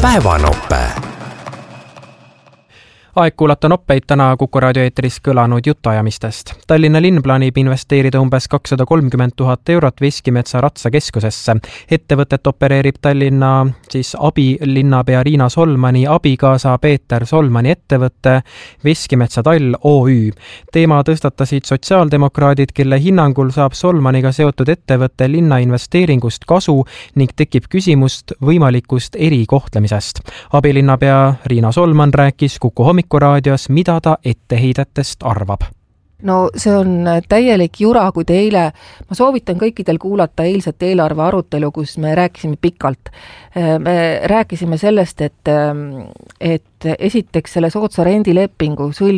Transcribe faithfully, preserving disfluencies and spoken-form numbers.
päevanoppe. Aeg kuulata noppeid täna Kuku raadio eetris kõlanud jutuajamistest. Tallinna linn plaanib investeerida umbes kakssada kolmkümmend tuhat eurot Veskimetsa ratsakeskusesse. Ettevõtet opereerib Tallinna siis abilinnapea Riina Solmani abikaasa Peeter Solmani ettevõtte Veskimetsa Tall O Ü. Teema tõstatasid sotsiaaldemokraadid, kelle hinnangul saab Solmaniga seotud ettevõtte linna investeeringust kasu ning tekib küsimust võimalikust erikohtlemisest. Abilinnapea Riina Solman rääkis Kuku hommikul raadios, mida ta etteheidetest arvab. No see on täielik jura, kui te eile, ma soovitan kõikidel kuulata eilset eelarve arutelu, kus me rääkisime pikalt. Me rääkisime sellest, et, et esiteks selle soodsa rendilepingu sõlm